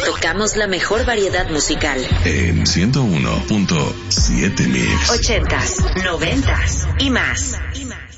Tocamos la mejor variedad musical. En 101.7 Mix. 80s, 90s y más.